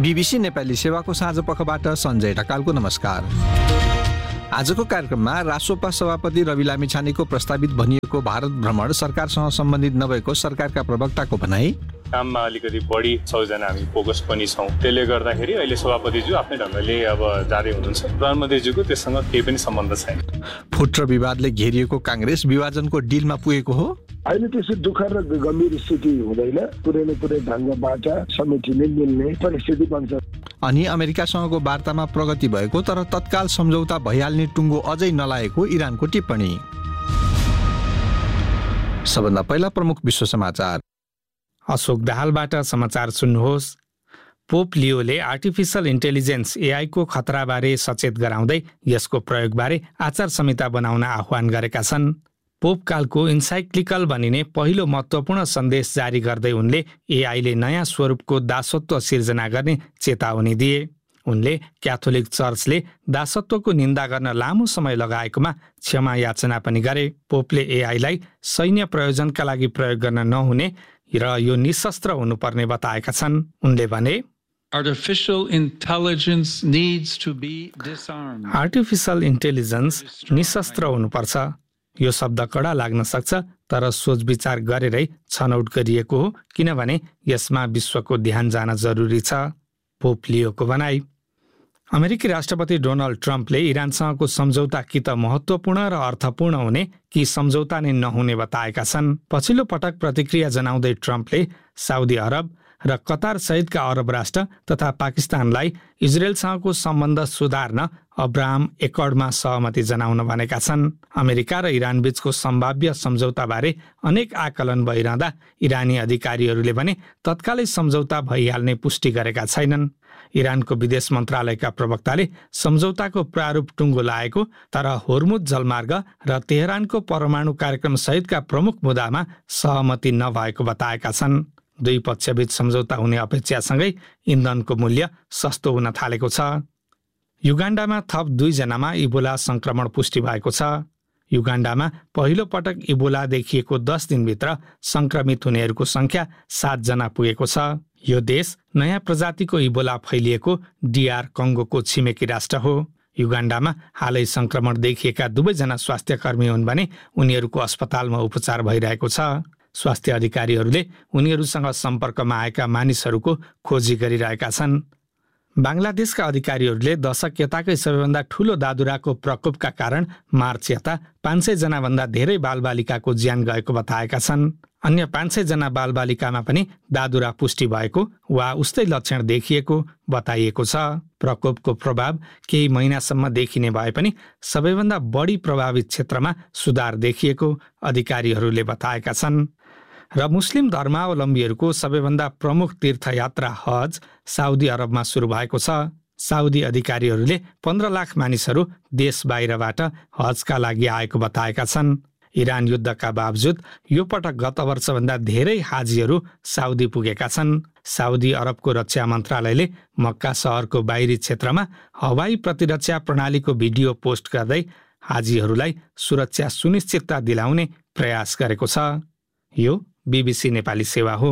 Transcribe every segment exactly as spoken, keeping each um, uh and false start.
BBC Nepali सेवाको साँझ पखबाट सञ्जय ढकालको नमस्कार। आजको कार्यक्रममा रासोपा सभापति रवि लामिछानेको प्रस्तावित भनिएको भारत भ्रमण सरकारसँग सम्बन्धित नभएको सरकारका प्रवक्ताको भनाई, काममा अलिकति बढी सबैजना हामी फोकस पनि छौँ, त्यसले गर्दाखेरि अहिले सभापतिज्यू आफ्नै ढङ्गले अब जाँदै हुनुहुन्छ। प्रधानमन्त्रीज्यूको त्यससँग केही पनि सम्बन्ध छैन। फुट र विवादले घेरिएको काङ्ग्रेस विभाजनको डिलमा पुगेको हो। अहिले त्यसो दुःख र गम्भीर स्थिति हुँदैन, कुनै न कुनै ढङ्गबाट समेटिने मिल्ने परिस्थिति बन्छ। अनि अमेरिकासँगको वार्तामा प्रगति भएको तर तत्काल सम्झौता भइहाल्ने टुङ्गो अझै नलागेको इरानको टिप्पणी। सबभन्दा पहिला प्रमुख विश्व समाचार। अशोक दाहालबाट समाचार सुन्नुहोस्। पोप लियोले आर्टिफिसियल इन्टेलिजेन्स एआई को खतराबारे सचेत गराउँदै यसको प्रयोगबारे आचार संहिता बनाउन आह्वान गरेका छन्। पोप कालको इन्साइक्लिकल भनिने पहिलो महत्त्वपूर्ण सन्देश जारी गर्दै उनले एआईले नयाँ स्वरूपको दासत्व सिर्जना गर्ने चेतावनी दिए। उनले क्याथोलिक चर्चले दासत्वको निन्दा गर्न लामो समय लगाएकोमा क्षमा याचना पनि गरे। पोपले एआईलाई सैन्य प्रयोजनका लागि प्रयोग गर्न नहुने र यो निशस्त्र हुनुपर्ने बताएका छन्। उनले भने, Artificial intelligence needs to be disarmed. Artificial intelligence निशस्त्र हुनुपर्छ। यो शब्द कडा लाग्न सक्छ तर सोच विचार गरेरै छनौट गरिएको हो, किनभने यसमा विश्वको ध्यान जान जरुरी छ। पोप लियोको भनाई। अमेरिकी राष्ट्रपति डोनाल्ड ट्रम्पले इरानसँगको सम्झौता कि त महत्त्वपूर्ण र अर्थपूर्ण हुने कि सम्झौता नै नहुने बताएका छन्। पछिल्लो पटक प्रतिक्रिया जनाउँदै ट्रम्पले साउदी अरब र कतार सहितका अरब राष्ट्र तथा पाकिस्तानलाई इजरायलसँगको सम्बन्ध सुधार्न अब्राहम एकर्डमा सहमति जनाउन भनेका छन्। अमेरिका र इरान बीचको सम्भाव्य सम्झौताबारे अनेक आकलन भइरहँदा इरानी अधिकारीहरूले भने तत्कालै सम्झौता भइहाल्ने पुष्टि गरेका छैनन्। इरानको विदेश मन्त्रालयका प्रवक्ताले सम्झौताको प्रारूप टुङ्गो लागेको तर होर्मुज जलमार्ग र तेहरानको परमाणु कार्यक्रम सहितका प्रमुख मुद्दामा सहमति नभएको बताएका छन्। दुई पक्षबीच सम्झौता हुने अपेक्षासँगै इन्धनको मूल्य सस्तो हुन थालेको छ। युगाण्डामा थप दुईजनामा इबोला संक्रमण पुष्टि भएको छ। युगाण्डामा पहिलो पटक इबोला देखिएको दस दिनभित्र संक्रमित हुनेहरूको संख्या सातजना पुगेको छ। यो देश नयाँ प्रजातिको इबोला फैलिएको डीआर कङ्गोको छिमेकी राष्ट्र हो। युगाण्डामा हालै संक्रमण देखिएका दुवैजना स्वास्थ्यकर्मी हुन् भने उनीहरूको अस्पतालमा उपचार भइरहेको छ। स्वास्थ्य अधिकारीहरूले उनीहरूसँग सम्पर्कमा आएका मानिसहरूको खोजी गरिरहेका छन्। बांग्लादेशका अधिकारीहरूले दशक यताकै सबैभन्दा ठूलो दादुराको प्रकोपका कारण मार्च यता पाँच सय जना भन्दा धेरै बालबालिकाको ज्यान गएको बताएका छन्। अन्य पाँच सय जना बालबालिकामा पनि दादुरा पुष्टि भएको वा उस्तै लक्षण देखिएको बताइएको छ। प्रकोपको प्रभाव केही महिनासम्म देखिने भए पनि सबैभन्दा बढी प्रभावित क्षेत्रमा सुधार देखिएको अधिकारीहरूले बताएका छन्। र मुस्लिम धर्मावलम्बीहरूको सबैभन्दा प्रमुख तीर्थयात्रा हज साउदी अरबमा सुरु भएको छ। साउदी अधिकारीहरूले पन्ध्र लाख मानिसहरू देश बाहिरबाट हजका लागि आएको बताएका छन्। इरान युद्धका बावजुद यो पटक गत वर्षभन्दा धेरै हाजीहरू साउदी पुगेका छन्। साउदी अरबको रक्षा मन्त्रालयले मक्का सहरको बाहिरी क्षेत्रमा हवाई प्रतिरक्षा प्रणालीको भिडियो पोस्ट गर्दै हाजीहरूलाई सुरक्षा सुनिश्चितता दिलाउने प्रयास गरेको छ। यो बीबीसी नेपाली सेवा हो।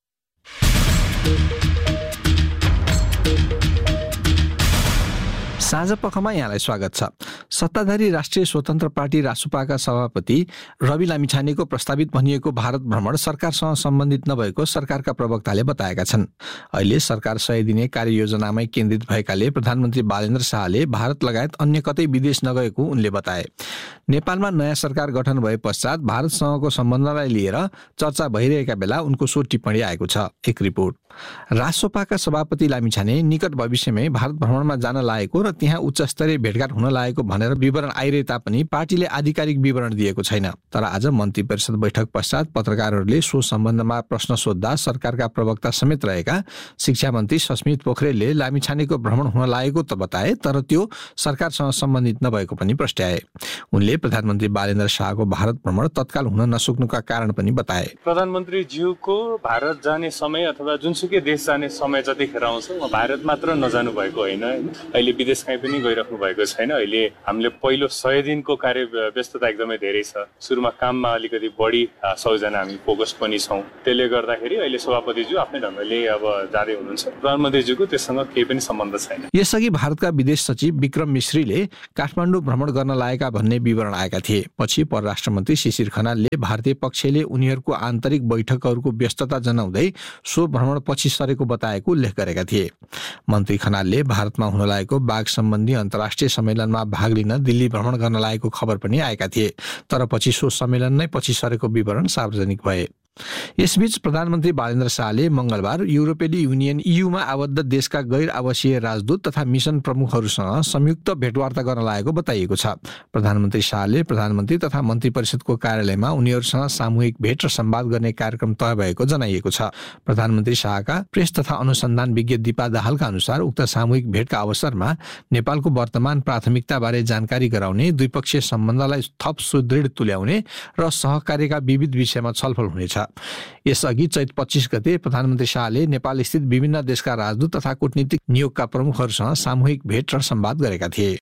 साँझ पखमा यहाँलाई स्वागत छ। सत्ताधारी राष्ट्रिय स्वतन्त्र पार्टी रासुपाका सभापति रवि लामिछानेको प्रस्तावित भनिएको भारत भ्रमण सरकारसँग सम्बन्धित नभएको सरकारका प्रवक्ताले बताएका छन्। अहिले सरकार सय दिने कार्ययोजनामै केन्द्रित भएकाले प्रधानमन्त्री बालेन्द्र शाहले भारत लगायत अन्य कतै विदेश नगएको उनले बताए। नेपालमा नयाँ सरकार गठन भए पश्चात भारतसँगको सम्बन्धलाई लिएर चर्चा भइरहेका बेला उनको सो टिप्पणी आएको छ। एक रिपोर्ट। रासोपाका सभापति लामिछाने निकट भविष्यमै भारत भ्रमणमा जान लागेको र त्यहाँ उच्च स्तरीय भेटघाट हुन लागेको भनेर विवरण आइरहे तापनि पार्टीले आधिकारिक विवरण दिएको छैन। तर आज मन्त्री परिषद बैठक पश्चात पत्रकारहरूले सो सम्बन्धमा प्रश्न सोध्दा सरकारका प्रवक्ता समेत रहेका शिक्षा मन्त्री सस्मित पोखरेलले लामिछानेको भ्रमण हुन लागेको त बताए तर त्यो सरकारसँग सम्बन्धित नभएको पनि प्रस्ट्याए। उनले प्रधानमन्त्री बालेन्द्र शाहको भारत भ्रमण तत्काल हुन नसक्नुका कारण पनि बताए। प्रधानमन्त्रीज्यूको भारत जाने समय अथवा जुन जुनसुकै देश जाने समय जतिखेर आउँछ म भारत मात्र नजानु भएको होइन होइन अहिले विदेश कहीँ पनि गइराख्नु भएको छैन। अहिले हामीले पहिलो सय दिनको कार्य व्यस्तता एकदमै धेरै छ। सुरुमा काममा अलिकति बढी सबैजना हामी फोकस पनि छौँ। त्यसले गर्दाखेरि अहिले सभापतिज्यू आफ्नै ढङ्गले अब जाँदै हुनुहुन्छ। प्रधानमन्त्रीज्यूको त्यससँग केही पनि सम्बन्ध छैन। यसअघि भारतका विदेश सचिव विक्रम मिश्रीले काठमाडौँ भ्रमण गर्न लागेका भन्ने विवरण आएका थिए। पछि परराष्ट्र मन्त्री शिशिर खनालले भारतीय पक्षले उनीहरूको आन्तरिक बैठकहरूको व्यस्तता जनाउँदै सो भ्रमण पछि सरेको बताएको उल्लेख गरेका थिए। मन्त्री खनालले भारतमा हुन लागेको बाघ सम्बन्धी अन्तर्राष्ट्रिय सम्मेलनमा भाग लिन दिल्ली भ्रमण गर्न लागेको खबर पनि आएका थिए, तर पछि सो सम्मेलन नै पछि सरेको विवरण सार्वजनिक भए। यसबीच प्रधानमन्त्री बालेन्द्र शाहले मंगलबार युरोपेली युनियन ईयूमा आबद्ध देशका गैर आवासीय राजदूत तथा मिसन प्रमुखहरूसँग संयुक्त भेटवार्ता गर्न लागेको बताइएको छ। प्रधानमन्त्री शाहले प्रधानमन्त्री तथा मन्त्री परिषदको कार्यालयमा उनीहरूसँग सामूहिक भेट र संवाद गर्ने कार्यक्रम तय भएको जनाइएको छ। प्रधानमन्त्री शाहका प्रेस तथा अनुसन्धान विज्ञ दीपा दाहालका अनुसार उक्त सामूहिक भेटका अवसरमा नेपालको वर्तमान प्राथमिकताबारे जानकारी गराउने, द्विपक्षीय सम्बन्धलाई थप सुदृढ तुल्याउने र सहकार्यका विविध विषयमा छलफल हुनेछ। यसअघि चैत पच्चीस गते प्रधानमन्त्री शाहले नेपाल स्थित विभिन्न देशका राजदूत तथा कूटनीतिक नियोगका प्रमुखहरूसँग सामूहिक भेट र संवाद गरेका थिए।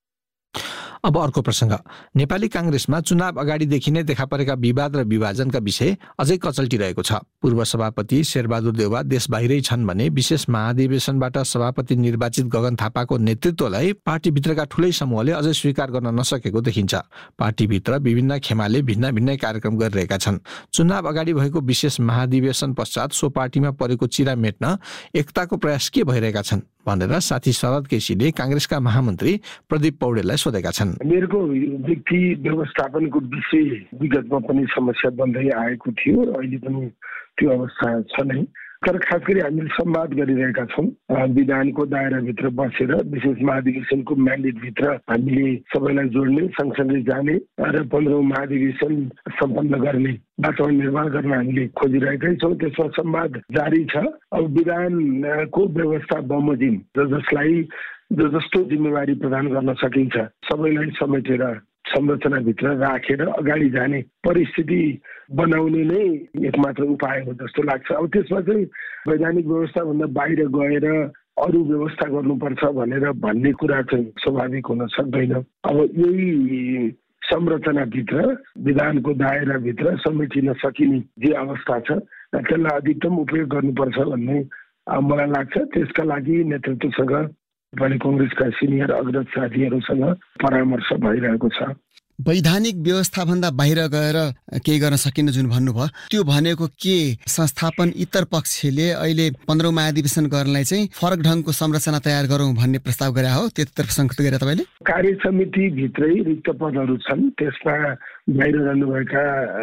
अब अर्को प्रसङ्ग। नेपाली काङ्ग्रेसमा चुनाव अगाडिदेखि नै देखा परेका विवाद र विभाजनका विषय अझै कचल्टिरहेको छ। पूर्व सभापति शेरबहादुर देउवा देश बाहिरै छन् भने विशेष महाधिवेशनबाट सभापति निर्वाचित गगन थापाको नेतृत्वलाई पार्टीभित्रका ठूलै समूहले अझै स्वीकार गर्न नसकेको देखिन्छ। पार्टीभित्र विभिन्न खेमाले भिन्न भिन्नै कार्यक्रम गरिरहेका छन्। चुनाव अगाडि भएको विशेष महाधिवेशन पश्चात सो पार्टीमा परेको चिरा मेट्न एकताको प्रयास के भइरहेका छन् भनेर साथी शरद केसीले काङ्ग्रेसका महामन्त्री प्रदीप पौडेललाई सोधेका छन्। मेरो व्यक्ति व्यवस्थापनको विषय विगतमा पनि समस्या बन्दै आएको थियो, अहिले पनि त्यो अवस्था छ नै। तर खास गरी हामीले संवाद गरिरहेका छौँ। विधानको दायराभित्र बसेर विशेष महाधिवेशनको म्यान्डेटभित्र हामीले सबैलाई जोड्ने, सँगसँगै जाने र पन्ध्रौँ महाधिवेशन सम्पन्न गर्ने वातावरण निर्माण गर्न हामीले खोजिरहेकै छौँ। त्यसमा संवाद जारी छ। अब विधानको व्यवस्था बमोजिम ज जसलाई ज जस्तो जिम्मेवारी प्रदान गर्न सकिन्छ सबैलाई समेटेर संरचनाभित्र राखेर अगाडि जाने परिस्थिति बनाउने नै एकमात्र उपाय हो जस्तो लाग्छ। अब त्यसमा चाहिँ वैधानिक व्यवस्थाभन्दा बाहिर गएर अरू व्यवस्था गर्नुपर्छ भनेर भन्ने कुरा चाहिँ स्वाभाविक हुन सक्दैन। अब यही संरचनाभित्र विधानको दायराभित्र समेटिन सकिने जे अवस्था छ त्यसलाई अधिकतम उपयोग गर्नुपर्छ भन्ने मलाई लाग्छ। त्यसका लागि नेतृत्वसँग नेपाली कङ्ग्रेसका सिनियर अग्रज साथीहरूसँग परामर्श भइरहेको छ। वैधानिक व्यवस्थाभन्दा बाहिर गएर केही गर्न सकिन्न जुन भन्नुभयो, त्यो भनेको के संस्थापन इतर पक्षले अहिले पन्ध्रौँ महाधिवेशन गर्नलाई चाहिँ फरक ढङ्गको संरचना तयार गरौँ भन्ने प्रस्ताव गरे हो? त्यतितर्फ सङ्केत गरे तपाईँले? कार्य समितिभित्रै रिक्त पदहरू छन्, त्यसमा बाहिर रहनुभएका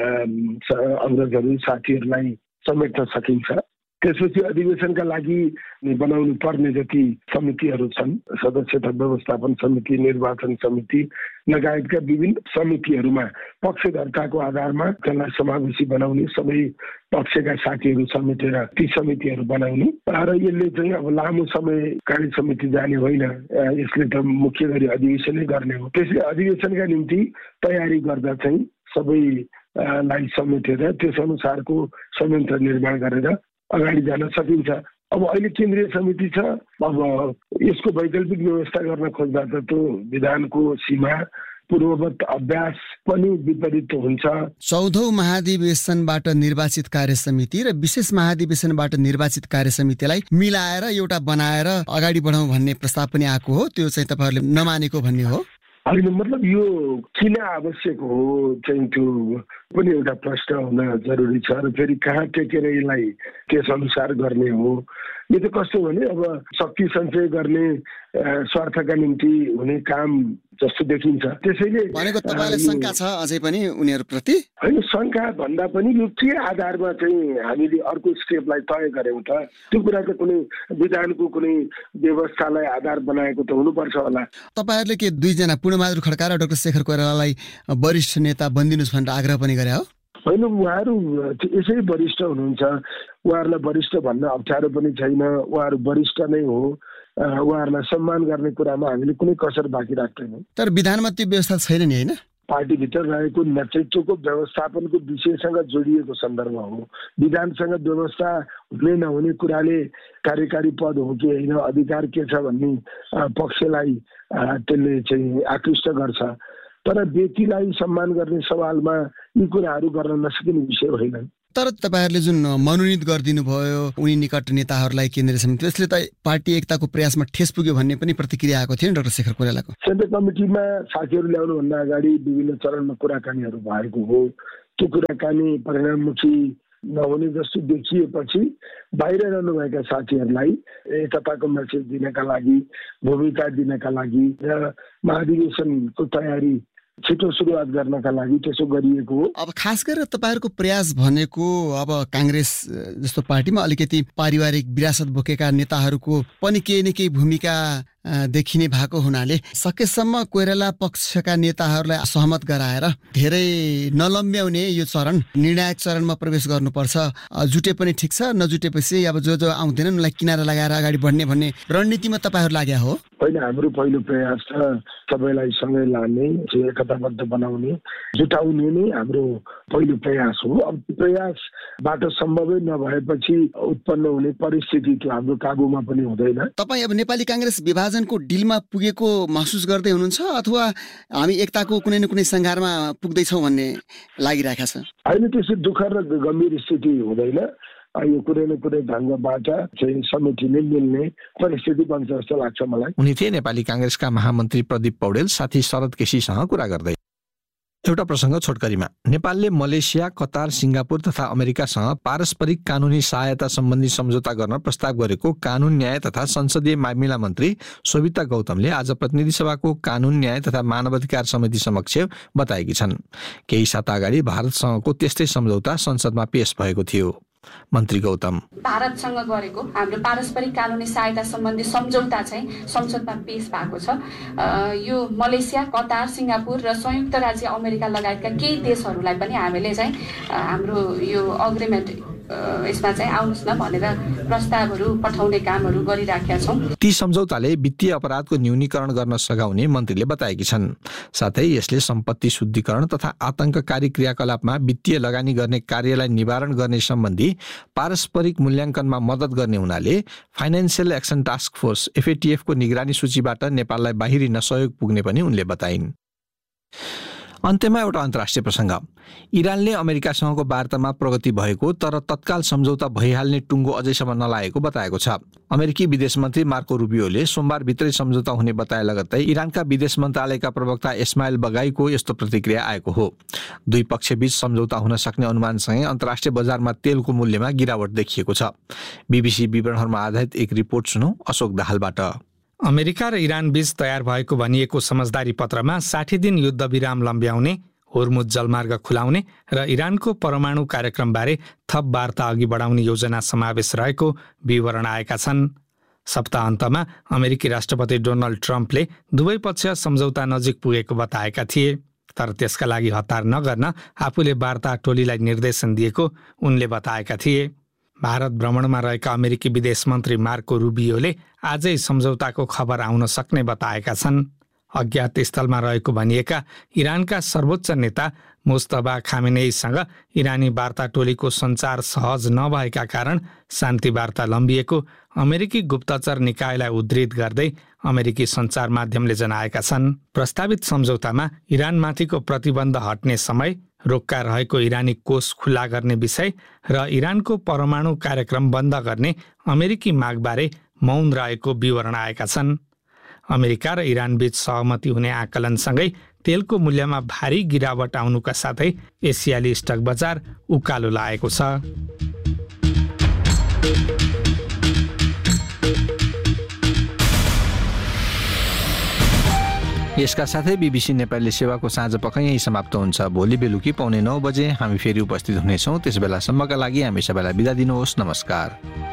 अग्रजहरू साथीहरूलाई समेट्न सकिन्छ। त्यसपछि अधिवेशनका लागि बनाउनु पर्ने जति समितिहरू छन्, सदस्यता व्यवस्थापन समिति, निर्वाचन समिति लगायतका विभिन्न समितिहरूमा पक्षधर्ताको आधारमा त्यसलाई समावेशी बनाउने, सबै पक्षका साथीहरू समेटेर ती समितिहरू बनाउने र यसले चाहिँ अब लामो समय कार्य समिति जाने होइन, यसले त मुख्य गरी अधिवेशनै गर्ने हो। त्यसले अधिवेशनका निम्ति तयारी गर्दा चाहिँ सबैलाई समेटेर त्यस अनुसारको संयन्त्र निर्माण गरेर अगाडि जान सकिन्छ। अब अहिले केन्द्रीय समिति छ, अब यसको वैकल्पिक व्यवस्था गर्न खोज्दा त त्यो विधानको सीमा पूर्ववत अभ्यास पनि विपरीत हुन्छ। चौधौं महाधिवेशनबाट निर्वाचित कार्य समिति र विशेष महाधिवेशनबाट निर्वाचित कार्य समितिलाई मिलाएर एउटा बनाएर अगाडि बढाउँ भन्ने प्रस्ताव पनि आएको हो, त्यो चाहिँ तपाईँहरूले नमानेको भन्ने हो? होइन, मतलब यो किन आवश्यक हो चाहिँ त्यो पनि एउटा प्रश्न हुन जरुरी छ र फेरि कहाँ टेकेर यसलाई त्यस अनुसार गर्ने हो। यो त कस्तो भने अब शक्ति सञ्चय गर्ने स्वार्थका निम्ति हुने काम जस्तो देखिन्छ। त्यसैले भनेको तपाईँलाई शङ्का छ अझै पनि उनीहरूप्रति? होइन, शङ्का भन्दा पनि यो के आधारमा चाहिँ हामीले अर्को स्टेपलाई तय गर्यौँ त, त्यो कुरा त कुनै विधानको कुनै व्यवस्थालाई आधार बनाएको त हुनुपर्छ होला। तपाईँहरूले के दुईजना पूर्णबहादुर खड्का र डाक्टर शेखर कोइरालालाई वरिष्ठ नेता बनिदिनुहोस् भनेर आग्रह पनि गरे हो? होइन, उहाँहरू यसै वरिष्ठ हुनुहुन्छ, उहाँहरूलाई वरिष्ठ भन्न अप्ठ्यारो पनि छैन, उहाँहरू वरिष्ठ नै हो, उहाँहरूलाई सम्मान गर्ने कुरामा हामीले कुनै कसर बाँकी राख्दैनौँ। तर विधानमा त्यो व्यवस्था छैन नि, होइन? पार्टीभित्र रहेको नेतृत्वको व्यवस्थापनको विषयसँग जोडिएको सन्दर्भ हो। विधानसँग व्यवस्था हुने नहुने कुराले कार्यकारी पद हो कि होइन, अधिकार के छ भन्ने पक्षलाई त्यसले चाहिँ आकृष्ट गर्छ। तर व्यक्तिलाई सम्मान गर्ने सवालमा यी कुराहरू गर्न नसकिने विषय होइन। तर तपाईँहरूले जुन मनोनित गरिदिनु भयो उनी निकट नेताहरूलाई केन्द्रीय समिति, त्यसले त पार्टी एकताको प्रयासमा ठेस पुग्यो भन्ने पनि प्रतिक्रिया आएको थियो नि डाक्टर शेखर कोइरालाको। सेन्ट्रल कमिटीमा साथीहरू ल्याउनुभन्दा अगाडि विभिन्न चरणमा कुराकानीहरू भएको हो। त्यो कुराकानी परिणाममुखी नहुने जस्तो देखिएपछि बाहिर रहनुभएका साथीहरूलाई एकताको मेसेज दिनका लागि, भूमिका दिनका लागि र महाधिवेशनको तयारी छिटो सुरुवात गर्नका लागि त्यसो गरिएको हो। अब खास गरेर तपाईँहरूको प्रयास भनेको अब काङ्ग्रेस जस्तो पार्टीमा अलिकति पारिवारिक विरासत बोकेका नेताहरूको पनि केही न केही भूमिका देखिने भएको हुनाले सकेसम्म कोइराला पक्षका नेताहरूलाई सहमत गराएर धेरै नलम्ब्याउने यो चरण निर्णायक चरणमा प्रवेश गर्नुपर्छ। जुटे पनि ठिक छ, नजुटेपछि अब जो जो आउँदैनन् उनलाई किनारा लगाएर अगाडि बढ्ने भन्ने रणनीतिमा तपाईँहरू लाग्या हो। होइन, हाम्रो पहिलो प्रयास छ सबैलाई सँगै लाने, एकताबद्ध बनाउने, जुटाउने नै हाम्रो पहिलो प्रयास हो। अब प्रयासबाट सम्भवै नभएपछि उत्पन्न हुने परिस्थिति त्यो हाम्रो काबुमा पनि हुँदैन। तपाईँ अब नेपाली काङ्ग्रेस विभाजनको डिलमा पुगेको महसुस गर्दै हुनुहुन्छ अथवा हामी एकताको कुनै न कुनै सङ्घारमा पुग्दैछौँ भन्ने लागिरहेको छ? अहिले त्यसो दुःख र गम्भीर स्थिति हुँदैन। यो कुनै न कुनै ढङ्गबाट चाहिँ समेटिने मिल्ने परिस्थिति बन्छ जस्तो लाग्छ मलाई। उनी थिए नेपाली काङ्ग्रेसका महामन्त्री प्रदीप पौडेल साथी शरद केसीसँग कुरा गर्दै। एउटा प्रसङ्ग छोटकरीमा, नेपालले मलेसिया, कतार, सिङ्गापुर तथा अमेरिकासँग पारस्परिक कानुनी सहायता सम्बन्धी सम्झौता गर्न प्रस्ताव गरेको कानुन न्याय तथा संसदीय मामिला मन्त्री शोभिता गौतमले आज प्रतिनिधि सभाको कानुन न्याय तथा मानवाधिकार समिति समक्ष बताएकी छन्। केही साता अगाडि भारतसँगको त्यस्तै सम्झौता संसदमा पेश भएको थियो। मन्त्री गौतम, भारतसँग गरेको हाम्रो पारस्परिक कानुनी सहायता सम्बन्धी सम्झौता चाहिँ संसदमा पेश भएको छ। यो मलेसिया, कतार, सिङ्गापुर र संयुक्त राज्य अमेरिका लगायतका केही देशहरूलाई पनि हामीले चाहिँ हाम्रो यो अग्रिमेन्ट यसमा चाहिँ आउनुहोस् न भनेर प्रस्तावहरू पठाउने कामहरू गरिराखेका छौँ। ती सम्झौताले वित्तीय अपराधको न्यूनीकरण गर्न सघाउने मन्त्रीले बताएकी छन्। साथै यसले सम्पत्ति शुद्धिकरण तथा आतंककारी क्रियाकलापमा वित्तीय लगानी गर्ने कार्यलाई निवारण गर्ने सम्बन्धी पारस्परिक मूल्याङ्कनमा मद्दत गर्ने हुनाले फाइनेन्सियल एक्सन टास्क फोर्स एफएटिएफ को निगरानी सूचीबाट नेपाललाई बाहिरिन सहयोग पुग्ने पनि उनले बताइन्। अन्त्यमा एउटा अन्तर्राष्ट्रिय प्रसङ्ग, इरानले अमेरिकासँगको वार्तामा प्रगति भएको तर तत्काल सम्झौता भइहाल्ने टुङ्गो अझैसम्म नलागेको बताएको छ। अमेरिकी विदेश मन्त्री मार्को रुबियोले सोमबारभित्रै सम्झौता हुने बताए लगत्तै इरानका विदेश मन्त्रालयका प्रवक्ता इस्माइल बगाईको यस्तो प्रतिक्रिया आएको हो। दुई पक्षबीच सम्झौता हुन सक्ने अनुमानसँगै अन्तर्राष्ट्रिय बजारमा तेलको मूल्यमा गिरावट देखिएको छ। बीबीसी विवरणहरूमा आधारित एक रिपोर्ट सुनौ अशोक दाहालबाट। अमेरिका र इरान बीच तयार भएको भनिएको समझदारी पत्रमा साठी दिन युद्ध विराम लम्ब्याउने, होर्मुज जलमार्ग खुलाउने र इरानको परमाणु कार्यक्रमबारे थप वार्ता अघि बढाउने योजना समावेश रहेको विवरण आएका छन्। सप्ताहन्तमा अमेरिकी राष्ट्रपति डोनाल्ड ट्रम्पले दुवै पक्ष सम्झौता नजिक पुगेको बताएका थिए, तर त्यसका लागि हतार नगर्न आफूले वार्ता टोलीलाई निर्देशन दिएको उनले बताएका थिए। भारत भ्रमणमा रहेका अमेरिकी विदेश मन्त्री मार्को रुबियोले आजै सम्झौताको खबर आउन सक्ने बताएका छन्। अज्ञात स्थलमा रहेको भनिएका इरानका सर्वोच्च नेता मुस्तफा खामेनेईसँग इरानी वार्ता टोलीको सञ्चार सहज नभएका कारण शान्ति वार्ता लम्बिएको अमेरिकी गुप्तचर निकायलाई उद्धृत गर्दै अमेरिकी सञ्चार माध्यमले जनाएका छन्। प्रस्तावित सम्झौतामा इरानमाथिको प्रतिबन्ध हट्ने समय, रोक्का रहेको इरानी कोष खुला गर्ने विषय र इरानको परमाणु कार्यक्रम बन्द गर्ने अमेरिकी मागबारे मौन रहेको विवरण आएका छन्। अमेरिका र इरान बीच सहमति हुने आकलनसँगै तेलको मूल्यमा भारी गिरावट आउनुका साथै एसियाली स्टक बजार उकालो लागेको छ। यसका साथै बीबीसी नेपाली सेवाको साँझ पख यही समाप्त हुन्छ। भोलि बेलुकी पौने नौ बजे हामी फेरि उपस्थित हुनेछौँ। त्यस बेलासम्मका लागि हामी सबैलाई बिदा दिनुहोस्। नमस्कार।